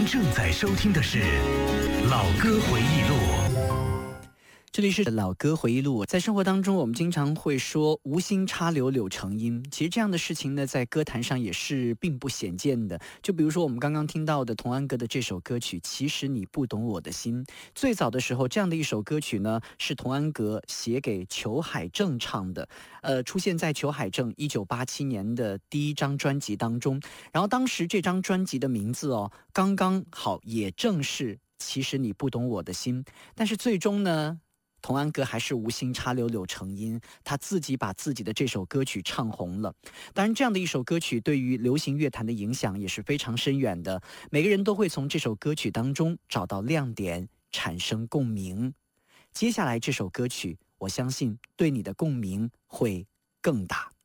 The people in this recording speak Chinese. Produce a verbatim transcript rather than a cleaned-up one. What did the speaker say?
正在收听的是《老歌回忆录》。 这里是老歌回忆录。在生活当中，我们经常会说无心插柳柳成荫，其实这样的事情呢，在歌坛上也是并不鲜见的。就比如说我们刚刚听到的童安格的这首歌曲《其实你不懂我的心》，最早的时候，这样的一首歌曲呢，是童安格写给裘海正唱的，呃，出现在裘海正一九八七年的第一张专辑当中。然后当时这张专辑的名字哦，刚刚好也正是其实你不懂我的心，但是最终呢，童安格还是无心插柳柳成荫，他自己把自己的这首歌曲唱红了。当然，这样的一首歌曲对于流行乐坛的影响也是非常深远的，每个人都会从这首歌曲当中找到亮点，产生共鸣。接下来这首歌曲，我相信对你的共鸣会更大。